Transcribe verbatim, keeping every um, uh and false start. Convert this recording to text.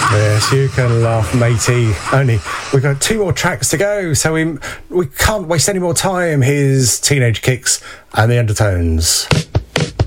Yes, you can laugh, matey. Only we've got two more tracks to go, so we we can't waste any more time. Here's Teenage Kicks and the Undertones.